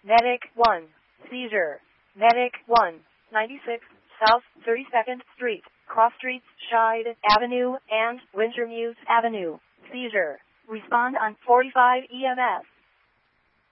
Medic 1. Seizure. Medic 1. 96 South 32nd Street, Cross Streets, Scheid Avenue, and Wintermuse Avenue. Seizure. Respond on 45 EMS.